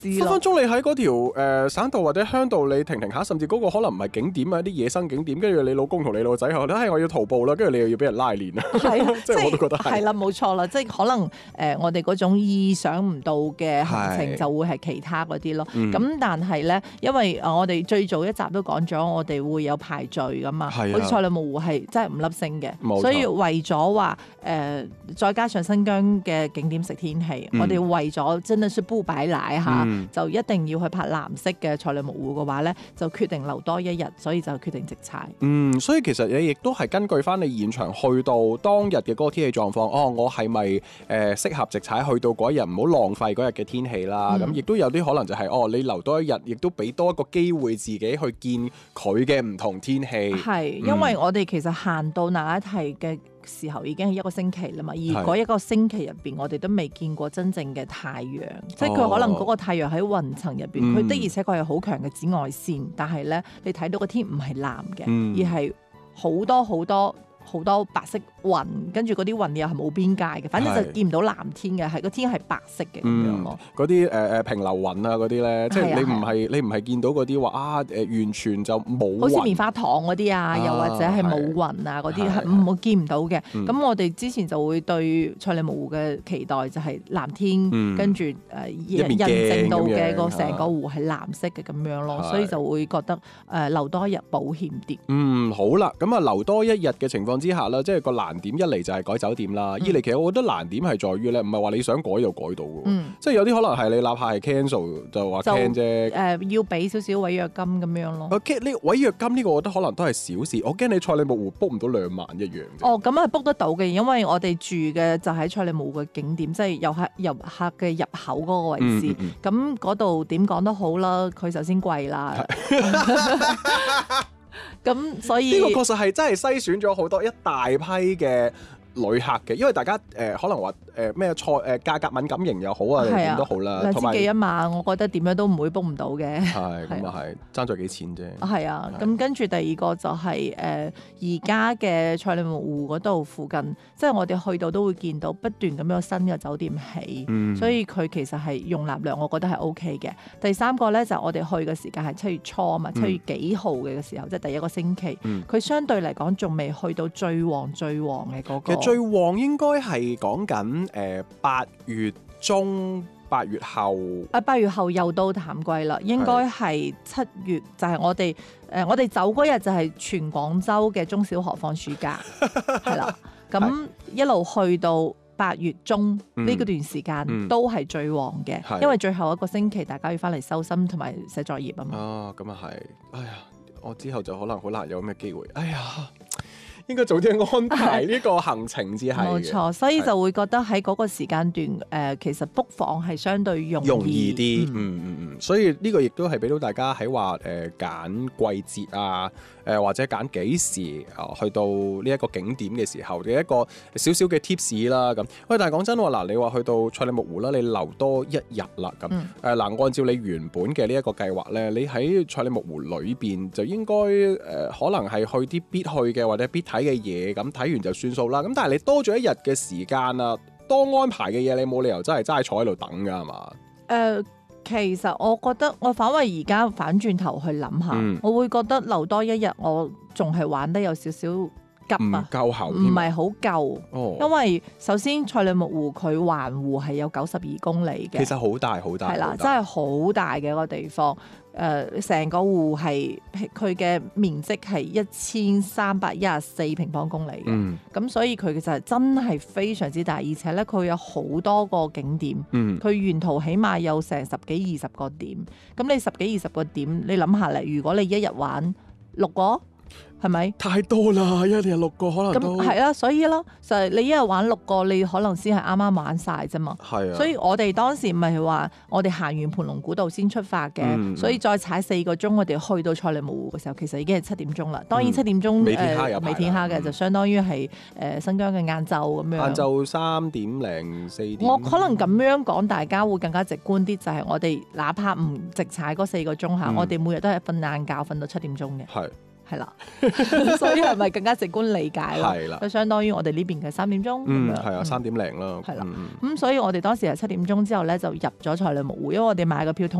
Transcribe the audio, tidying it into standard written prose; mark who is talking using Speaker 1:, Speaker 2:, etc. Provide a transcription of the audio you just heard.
Speaker 1: 分分鐘你喺嗰條省道或者鄉道，你停下，甚至嗰個可能唔係景點啊，啲野生景點，跟住你老公同你老仔話我要徒步啦，跟住你又要俾人拉練啊，即係我都覺得係
Speaker 2: 啦，冇錯啦，即係可能我哋嗰種意想唔到嘅行程就會係其他嗰啲咯。咁但係咧，因為我哋最早一集都講咗，我哋會有排序噶嘛，好似賽里木湖係真係5粒星嘅，所以為咗話再加上新疆嘅景點食天氣，我哋為咗真係說不擺奶嚇，就一定要去拍藍色嘅賽里木湖嘅話咧，就決定留多1日，所以就決定直踩。
Speaker 1: 所以其實你亦都係根據翻你現場去到當日嘅嗰個天氣狀況，我係咪適合直踩去到嗰一日，唔好浪費嗰日嘅天氣啦。咁亦都有啲可能就係你留多一日，亦都俾多一個機會自己去見佢嘅唔同天氣。
Speaker 2: 係，因為我哋其實行到那一題嘅時候已經係1個星期啦嘛，而嗰1個星期入邊，我哋都未見過真正嘅太陽，即係佢可能嗰個太陽喺雲層入邊，佢的而且確係好強嘅紫外線，但係咧你睇到個天唔係藍嘅，而係好多白色雲，跟住嗰啲雲又係冇邊界嘅，反正就見唔到藍天嘅，係個天係白色嘅咁樣咯。
Speaker 1: 嗰啲平流雲啊嗰啲咧，即係你唔係見到嗰啲話完全就冇雲，好似
Speaker 2: 棉花糖嗰啲啊，又或者係冇雲啊嗰啲係見唔到嘅。咁我哋之前就會對賽里木湖嘅期待就係藍天，跟住印證到嘅個成個湖係藍色嘅咁樣咯，所以就會覺得留多1日保險啲。
Speaker 1: 好啦，咁留多1日嘅情況之下啦，即係個難點一嚟就係改酒店啦，二嚟其實我覺得難點係在於咧，唔係話你想改就改到嘅，即係有啲可能係你哪怕係 cancel 就話 cancel 啫，
Speaker 2: 要俾少少違約金咁樣咯。
Speaker 1: 呢違約金呢個我覺得可能都係小事，我驚你賽里木湖 book 唔到2萬一樣。
Speaker 2: 咁係 book 得到嘅，因為我哋住嘅就喺賽里木湖嘅景點，即係遊客嘅入口嗰個位置。咁嗰度點講都好啦，佢首先貴啦。咁所以
Speaker 1: 呢個確實係真係篩選咗好多一大批嘅旅客嘅，因為大家可能話咩價格敏感型又好啊，點都好啦，
Speaker 2: 同埋2,000幾1萬，我覺得點樣都唔會 book 唔到嘅。
Speaker 1: 係咁啊，係爭咗幾錢啫。
Speaker 2: 係啊，咁跟住第二個就係而家嘅賽里木湖嗰度附近，即係我哋去到都會見到不斷咁樣新嘅酒店起，所以佢其實係容納量，我覺得係 OK 嘅。第三個咧就係我哋去嘅時間係7月初啊嘛，7月幾號嘅時候，即係第1個星期，佢相對嚟講仲未去到最旺嘅嗰個。
Speaker 1: 最旺應該係講緊8月中8月後。
Speaker 2: 8月後又到淡季啦，應該係7月，就係我哋走嗰日就係全廣州嘅中小學放暑假，係啦。咁一路去到8月中呢段時間都係最旺嘅，因為最後1個星期大家要翻嚟收心同埋寫作業啊嘛。
Speaker 1: 咁啊係，哎呀，我之後就可能好難有咩機會，哎呀。應該早啲安排呢個行程至係嘅。
Speaker 2: 冇錯，所以就會覺得喺嗰個時間段，其實 book 房係相對容易
Speaker 1: 啲。所以呢個亦都係俾到大家喺話揀季節啊，或者揀幾時去到呢一個景點嘅時候嘅一個少少嘅 tips 啦。咁喂，但係講真話嗱，你話去到賽里木湖啦，你留多1日啦。咁按照你原本嘅呢一個計劃咧，你喺賽里木湖裏邊就應該可能係去啲必去嘅或者必睇嘅嘢，咁睇完就算數啦。咁但係你多咗1日嘅時間啊，多安排嘅嘢，你冇理由真係齋坐喺度等噶係嘛？
Speaker 2: 其實我覺得我反為而家反轉頭去諗下，我會覺得留多1日，我仲係玩得有少少急啊，
Speaker 1: 唔夠喉，
Speaker 2: 唔係好夠。因為首先賽里木湖佢環湖係有92公里嘅，
Speaker 1: 其實好大，
Speaker 2: 係啦，真係好大嘅一個地方。成個湖係佢嘅面積係1314平方公里嘅，咁所以佢其實真係非常之大，而且咧佢有好多個景點，佢沿途起碼有成10幾20個點，咁你10幾20個點，你諗下嚟，如果你一日玩6個。係咪？
Speaker 1: 太多啦，一日6個可能都。
Speaker 2: 咁係啦，所以咯，就係你一日玩6個，你可能先係啱啱玩晒啫嘛。
Speaker 1: 係啊。所
Speaker 2: 以我哋當時唔係話我哋行完盤龍古道先出發嘅，所以再踩4個鐘，我哋去到賽里木湖嘅時候，其實已經係7點鐘啦。當然7點鐘未天黑嘅，就相當於係新疆嘅晏晝咁樣。
Speaker 1: 晏晝3點零4點。
Speaker 2: 我可能咁樣講，大家會更加直觀啲，就係我哋哪怕唔直踩嗰4個鐘嚇，我哋每日都係瞓晏覺，瞓到7點鐘嘅。 係啦，所以係咪更加直觀理解咯？
Speaker 1: 係啦，
Speaker 2: 就相當於我哋呢邊嘅3點鐘咁樣。
Speaker 1: 係啊，3點零啦。
Speaker 2: 係啦，咁所以我哋當時係7點鐘之後咧就入咗賽里木湖，因為我哋買嘅票